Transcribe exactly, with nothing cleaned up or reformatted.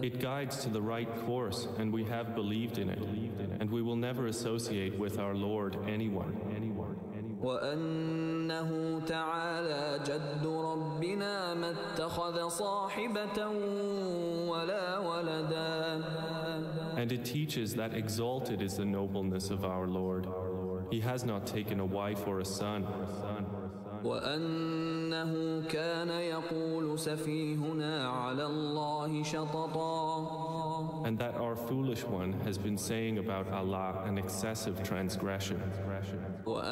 It guides to the right course, and we have believed in it, and we will never associate with our Lord anyone. وأنه تعالى جد ربنا ما اتخذ صاحبة ولا ولدا. And it teaches that exalted is the nobleness of our Lord. He has not taken a wife or a son. وأنه كان يقول سفيهنا على الله شططا. And that our foolish one has been saying about Allah an excessive transgression.